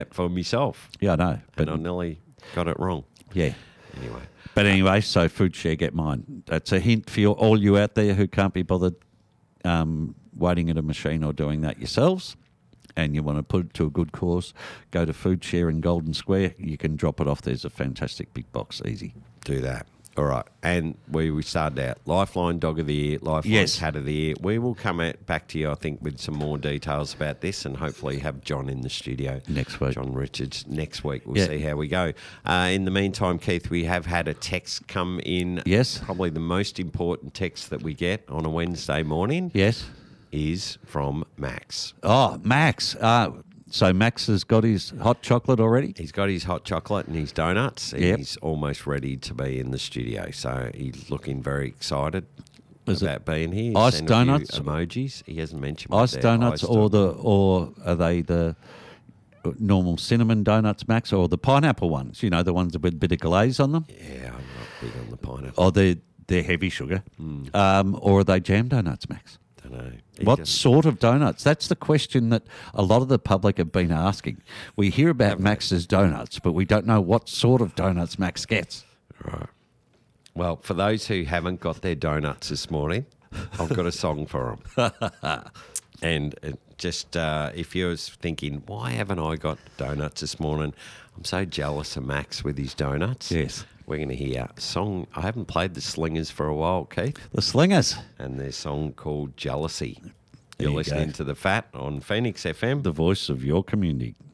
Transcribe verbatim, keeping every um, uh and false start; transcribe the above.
for myself. Yeah, I know. But And I nearly got it wrong. yeah. Anyway. But anyway, so food share, get mine. That's a hint for you, all you out there who can't be bothered um, waiting at a machine or doing that yourselves, and you want to put it to a good cause, go to Food Share in Golden Square. You can drop it off. There's a fantastic big box, easy. Do that. All right. And we, we started out Lifeline Dog of the Year, Lifeline Yes. Cat of the Year. We will come at, back to you, I think, with some more details about this and hopefully have John in the studio. Next week. John Richards next week. We'll Yeah. see how we go. Uh, in the meantime, Keith, we have had a text come in. Yes. Probably the most important text that we get on a Wednesday morning Yes. is from Max. Oh, Max. Uh, so Max has got his hot chocolate already? He's got his hot chocolate and his donuts. And Yep. He's almost ready to be in the studio. So he's looking very excited Is it about being here. He ice sent a few donuts? emojis. He hasn't mentioned what Ice they're donuts iced or on. the or are they the normal cinnamon donuts, Max, or the pineapple ones? You know, the ones with a bit of glaze on them? Yeah, I'm not big on the pineapple. Or they're, they're heavy sugar? Mm. Um, or are they jam donuts, Max? Don't know. He What doesn't- sort of donuts? That's the question that a lot of the public have been asking. We hear about Max's donuts, but we don't know what sort of donuts Max gets. Right. Well, for those who haven't got their donuts this morning, I've got a song for them. And uh, just uh, if you're thinking, why haven't I got donuts this morning? I'm so jealous of Max with his donuts. Yes. We're going to hear a song. I haven't played the Slingers for a while, Keith, The Slingers, and their song called Jealousy. There You're you listening go. to The Fat on Phoenix F M. the voice of your community.